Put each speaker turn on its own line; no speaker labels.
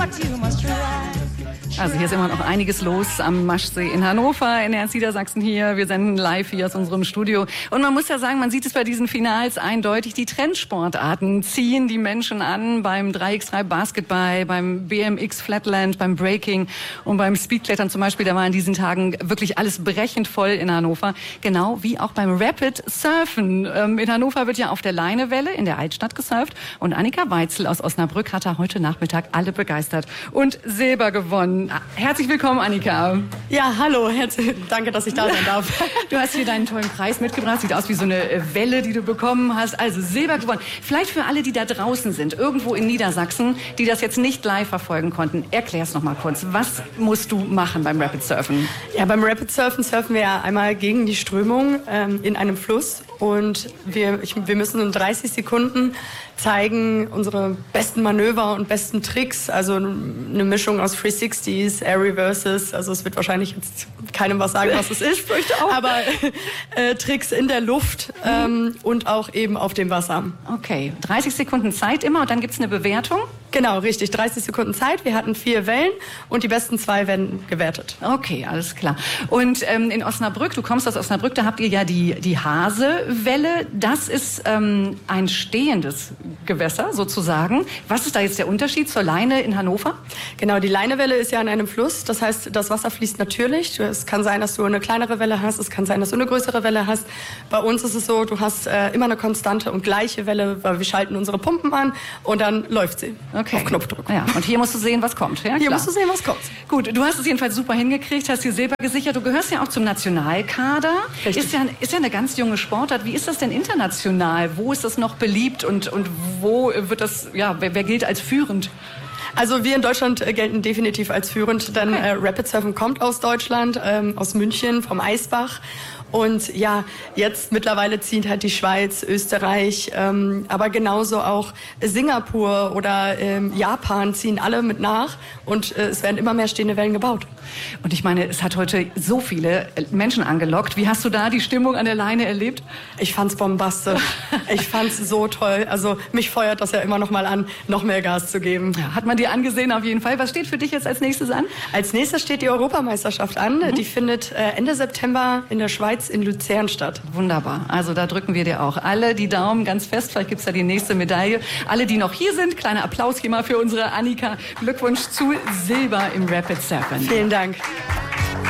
Also hier ist immer noch einiges los am Maschsee in Hannover, in Niedersachsen hier. Wir senden live hier aus unserem Studio. Und man muss ja sagen, man sieht es bei diesen Finals eindeutig, die Trendsportarten ziehen die Menschen an. Beim 3x3 Basketball, beim BMX Flatland, beim Breaking und beim Speedklettern zum Beispiel. Da war in diesen Tagen wirklich alles brechend voll in Hannover. Genau wie auch beim Rapid Surfen. In Hannover wird ja auf der Leinewelle in der Altstadt gesurft. Und Annika Weitzel aus Osnabrück hat da heute Nachmittag alle begeistert und Silber gewonnen. Herzlich willkommen, Annika.
Ja, hallo, danke, dass ich da sein darf.
Du hast hier deinen tollen Preis mitgebracht. Sieht aus wie so eine Welle, die du bekommen hast. Also Silber gewonnen. Vielleicht für alle, die da draußen sind, irgendwo in Niedersachsen, die das jetzt nicht live verfolgen konnten. Erklär's noch mal kurz. Was musst du machen beim Rapid Surfen?
Ja, beim Rapid Surfen surfen wir ja einmal gegen die Strömung in einem Fluss. Und wir müssen in 30 Sekunden zeigen unsere besten Manöver und besten Tricks. Also eine Mischung aus 360s, Air Reverses. Also es wird wahrscheinlich jetzt keinem was sagen, was es ist. Aber Tricks in der Luft und auch eben auf dem Wasser.
Okay, 30 Sekunden Zeit immer und dann gibt's eine Bewertung?
Genau, richtig. 30 Sekunden Zeit. Wir hatten 4 Wellen und die besten 2 werden gewertet.
Okay, alles klar. Und in Osnabrück, du kommst aus Osnabrück, da habt ihr ja die Hasewelle. Das ist ein stehendes Gewässer sozusagen. Was ist da jetzt der Unterschied zur Leine in Hannover?
Genau, die Leinewelle ist ja an einem Fluss. Das heißt, das Wasser fließt natürlich. Es kann sein, dass du eine kleinere Welle hast. Es kann sein, dass du eine größere Welle hast. Bei uns ist es so, du hast immer eine konstante und gleiche Welle, weil wir schalten unsere Pumpen an und dann läuft sie.
Okay.
Auf Knopfdruck.
Ja, und hier musst du sehen, was kommt. Ja,
hier musst du sehen, was kommt.
Gut, du hast es jedenfalls super hingekriegt, hast dir Silber gesichert. Du gehörst ja auch zum Nationalkader.
Richtig.
Ist ja eine ganz junge Sportart. Wie ist das denn international? Wo ist das noch beliebt und wo wird das, ja, wer gilt als führend?
Also wir in Deutschland gelten definitiv als führend, denn Rapid Surfen kommt aus Deutschland, aus München, vom Eisbach. Und ja, jetzt mittlerweile ziehen halt die Schweiz, Österreich, aber genauso auch Singapur oder Japan ziehen alle mit nach und es werden immer mehr stehende Wellen gebaut.
Und ich meine, es hat heute so viele Menschen angelockt. Wie hast du da die Stimmung an der Leine erlebt?
Ich fand's bombastisch. Ich fand's so toll. Also mich feuert das ja immer noch mal an, noch mehr Gas zu geben.
Ja, hat man dir angesehen auf jeden Fall. Was steht für dich jetzt als nächstes an?
Als nächstes steht die Europameisterschaft an. Die findet Ende September in der Schweiz in Luzern statt.
Wunderbar. Also da drücken wir dir auch alle die Daumen ganz fest. Vielleicht gibt's da die nächste Medaille. Alle, die noch hier sind, kleiner Applaus hier mal für unsere Annika. Glückwunsch zu Silber im Rapid Surfen.
Vielen Dank.